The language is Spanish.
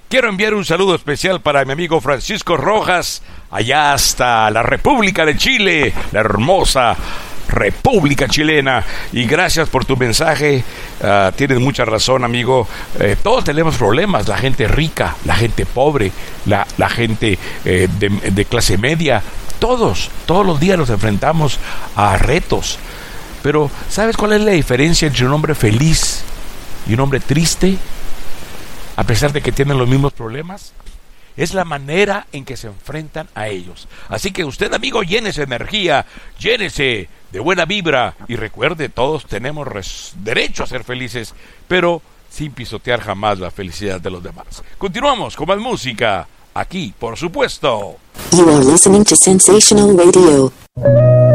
Quiero enviar un saludo especial para mi amigo Francisco Rojas, allá hasta la República de Chile, la hermosa República Chilena. Y gracias por tu mensaje. Tienes mucha razón, amigo. Todos tenemos problemas, la gente rica, la gente pobre, la gente de clase media. Todos los días nos enfrentamos a retos. Pero ¿sabes cuál es la diferencia entre un hombre feliz y un hombre triste? A pesar de que tienen los mismos problemas, es la manera en que se enfrentan a ellos. Así que usted, amigo, llénese de energía, llénese de buena vibra y recuerde, todos tenemos derecho a ser felices, pero sin pisotear jamás la felicidad de los demás. Continuamos con más música, aquí, por supuesto. You are listening to Sensational Radio.